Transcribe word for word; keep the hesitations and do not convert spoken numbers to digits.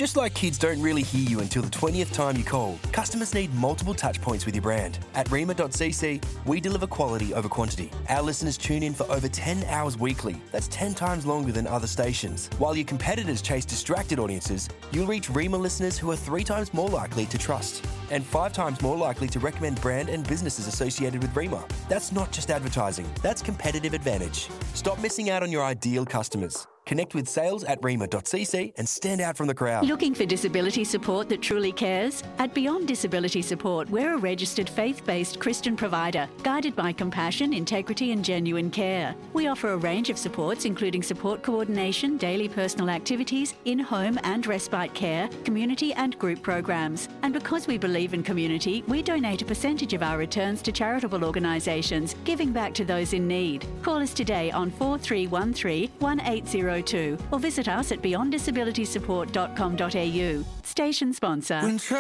Just like kids don't really hear you until the twentieth time you call, customers need multiple touch points with your brand. At rema dot c c, we deliver quality over quantity. Our listeners tune in for over ten hours weekly. That's ten times longer than other stations. While your competitors chase distracted audiences, you'll reach Rema listeners who are three times more likely to trust and five times more likely to recommend brand and businesses associated with Rema. That's not just advertising, that's competitive advantage. Stop missing out on your ideal customers. Connect with sales at rema dot c c and stand out from the crowd. Looking for disability support that truly cares? At Beyond Disability Support, we're a registered faith-based Christian provider, guided by compassion, integrity and genuine care. We offer a range of supports including support coordination, daily personal activities, in-home and respite care, community and group programs. And because we believe in community, we donate a percentage of our returns to charitable organisations, giving back to those in need. Call us today on four three one three, one eight zero two or visit us at beyond disability support dot com dot a u. Station sponsor.